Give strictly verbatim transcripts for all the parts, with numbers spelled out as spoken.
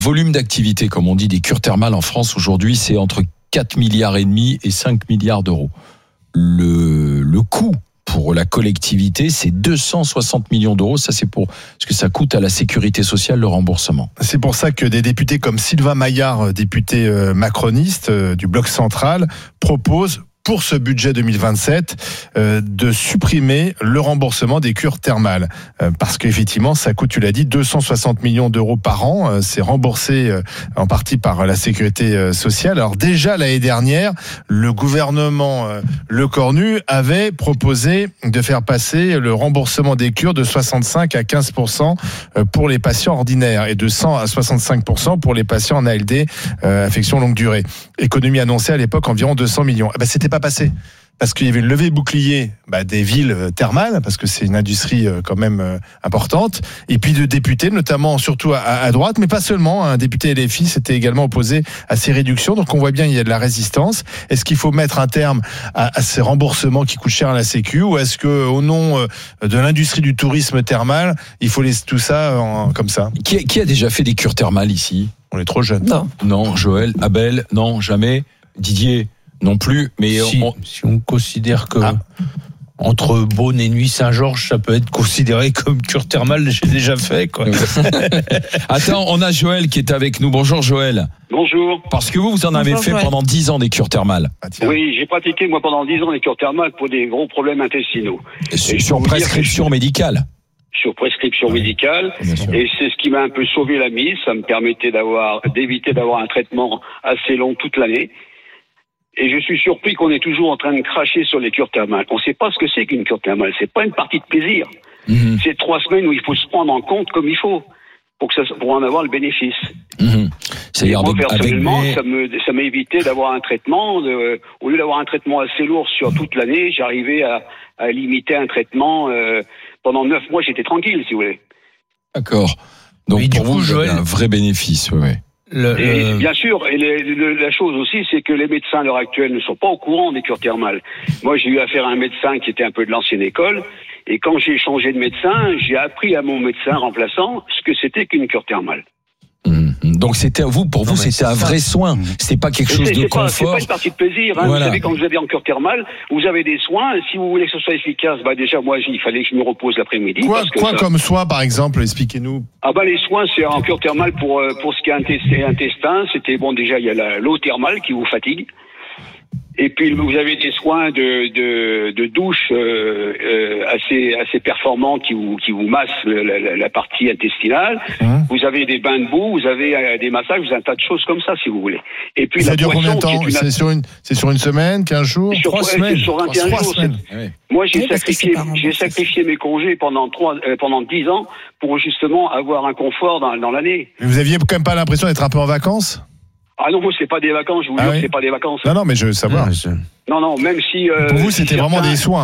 volume d'activité, comme on dit, des cures thermales en France aujourd'hui, c'est entre quatre milliards et demi et cinq milliards d'euros. Le, le coût pour la collectivité, c'est deux cent soixante millions d'euros. Ça, c'est pour ce que ça coûte à la sécurité sociale, le remboursement. C'est pour ça que des députés comme Sylvain Maillard, député macroniste du Bloc central, proposent pour ce budget deux mille vingt-sept, euh, de supprimer le remboursement des cures thermales. Euh, parce qu'effectivement, ça coûte, tu l'as dit, deux cent soixante millions d'euros par an. Euh, c'est remboursé euh, en partie par la sécurité euh, sociale. Alors déjà, l'année dernière, le gouvernement euh, Lecornu avait proposé de faire passer le remboursement des cures de soixante-cinq à quinze pour cent pour les patients ordinaires et de cent à soixante-cinq pour cent pour les patients en A L D, euh, affection longue durée. Économie annoncée à l'époque environ deux cents millions. Eh ben, c'était pas passé parce qu'il y avait une levée bouclier bah, des villes thermales, parce que c'est une industrie euh, quand même euh, importante, et puis de députés, notamment surtout à, à droite, mais pas seulement. Un député L F I s'était également opposé à ces réductions, donc on voit bien il y a de la résistance. Est-ce qu'il faut mettre un terme à, à ces remboursements qui coûtent cher à la Sécu, ou est-ce que au nom euh, de l'industrie du tourisme thermal, il faut laisser tout ça en, comme ça? Qui a, qui a déjà fait des cures thermales ici? On est trop jeunes. Non. Non, Joël, Abel, non, jamais. Didier, non plus. Mais si on, si on considère que ah. entre Beaune et Nuit-Saint-Georges, ça peut être considéré comme cure thermale, j'ai déjà fait, quoi. Attends, on a Joël qui est avec nous. Bonjour Joël. Bonjour. Parce que vous, vous en avez Bonjour, fait Joël. pendant dix ans des cures thermales. Ah, tiens. Oui, j'ai pratiqué moi pendant dix ans les cures thermales pour des gros problèmes intestinaux. Et sur, Et je sur peux vous dire prescription que- médicale. Sur prescription médicale, Bien sûr. et c'est ce qui m'a un peu sauvé la mise. Ça me permettait d'avoir, d'éviter d'avoir un traitement assez long toute l'année. Et je suis surpris qu'on est toujours en train de cracher sur les cures thermales. On ne sait pas ce que c'est qu'une cure thermale. C'est pas une partie de plaisir. Mmh. C'est trois semaines où il faut se prendre en compte comme il faut pour que ça, pour en avoir le bénéfice. Mmh. Et C'est-à-dire moi, avec, avec personnellement, des- ça me, ça m'a évité d'avoir un traitement. De, au lieu d'avoir un traitement assez lourd sur toute l'année, j'arrivais à, à limiter un traitement. Euh, pendant neuf mois, j'étais tranquille, si vous voulez. D'accord. Donc Mais du pour coup, vous, vous avez Joël- un vrai bénéfice. Oui, oui. Le, Et le- bien sûr, et les- le- la chose aussi, c'est que les médecins à l'heure actuelle ne sont pas au courant des cures thermales. Moi, j'ai eu affaire à un médecin qui était un peu de l'ancienne école, et quand j'ai changé de médecin, j'ai appris à mon médecin remplaçant ce que c'était qu'une cure thermale. Mmh. Donc c'était vous, pour Non, vous, mais c'était un c'est vrai ça. soin. C'était pas quelque Et chose C'est de c'est pas, c'est confort. pas une partie de plaisir. Hein. Voilà. Vous savez, quand vous avez en cure thermale, vous avez des soins. Si vous voulez que ce soit efficace, bah déjà, moi, il fallait que je me repose l'après-midi. Quoi, parce que quoi ça- comme soin, par exemple? Expliquez-nous. Ah bah les soins, c'est en cure thermale pour euh, pour ce qui est intestin, intestin, c'était bon déjà il y a la, l'eau thermale qui vous fatigue. Et puis vous avez des soins de de, de douche euh, euh, assez assez performants qui vous qui vous massent le- la, la, la partie intestinale. Hum. Vous avez des bains de boue, vous avez euh, des massages, vous avez un tas de choses comme ça si vous voulez. Et puis Ça la dure combien de boisson, temps? qui est une- C'est sur une, c'est sur une semaine, quinze jours? sur, Trois ouais, semaines. sur vingt et un Trois jours. semaines. c'est- Oui. Moi, j'ai Oui, parce que sacrifié, c'est pas remboursé. j'ai sacrifié mes congés pendant trois, euh, pendant dix ans pour justement avoir un confort dans, dans l'année. Mais vous aviez quand même pas l'impression d'être un peu en vacances? Ah non, moi, c'est pas des vacances, je vous Ah jure, oui. c'est pas des vacances. Non, non, mais je veux savoir. Ouais, c'est- Non, non, même si. euh, Pour vous, si c'était vraiment certains- des soins.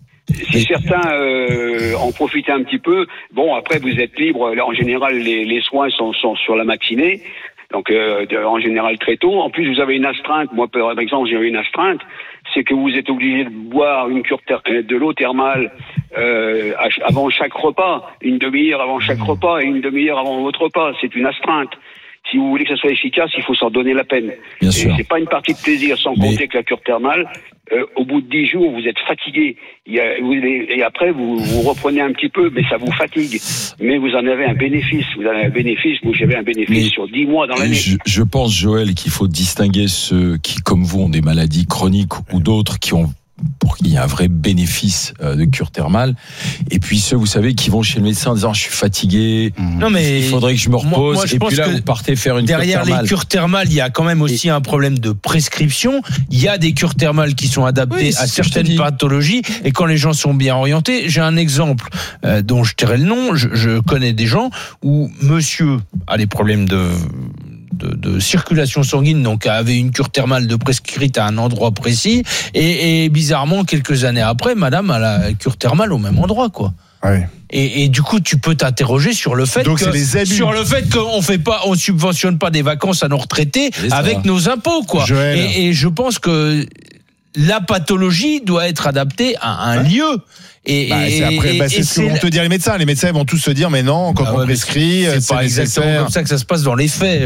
Si certains euh, en profitaient un petit peu, bon, après, vous êtes libre. En général, les, les soins sont, sont sur la matinée. Donc, euh, de- en général, très tôt. En plus, vous avez une astreinte. Moi, par exemple, j'ai eu une astreinte. C'est que vous êtes obligé de boire une cure ther- de l'eau thermale euh, à ch- avant chaque repas, une demi-heure avant chaque repas et une demi-heure avant votre repas. C'est une astreinte. Si vous voulez que ça soit efficace, il faut s'en donner la peine. Bien Et sûr. c'est pas une partie de plaisir, sans Mais- compter que la cure thermale, euh, au bout de dix jours, vous êtes fatigué. Il y a- vous- et après, vous, vous reprenez un petit peu, mais ça vous fatigue. Mais vous en avez un bénéfice. Vous avez un bénéfice. Vous avez un bénéfice Mais- sur dix mois dans l'année. Je, je pense, Joël, qu'il faut distinguer ceux qui, comme vous, ont des maladies chroniques ou d'autres qui ont, pour qu'il y ait un vrai bénéfice euh, de cure thermale, et puis ceux, vous savez, qui vont chez le médecin en disant je suis fatigué, Non, mais il faudrait que je me repose, moi- moi, je et pense puis là que vous partez faire une derrière cure thermale. les cures thermales, il y a quand même aussi un problème de prescription. Il y a des cures thermales qui sont adaptées Oui, c'est à ce que je te certaines dis. pathologies, et quand les gens sont bien orientés, j'ai un exemple euh, dont je tairai le nom. Je, je connais des gens où monsieur a des problèmes de De, de circulation sanguine, donc avait une cure thermale de prescrite à un endroit précis, et, et bizarrement quelques années après, madame a la cure thermale au même endroit, quoi. Ouais. Et, et du coup, tu peux t'interroger sur le fait Donc, que c'est les abus. sur le fait qu'on fait pas, on subventionne pas des vacances à nos retraités C'est ça. avec nos impôts, quoi. Joël. Et, et je pense que la pathologie doit être adaptée à un ouais. lieu. Et, bah, c'est après, bah, c'est ce que vont te dire les médecins. Les médecins vont tous se dire, mais non, quand ah ouais, on prescrit, c'est, c'est pas exactement comme ça que ça se passe dans les faits.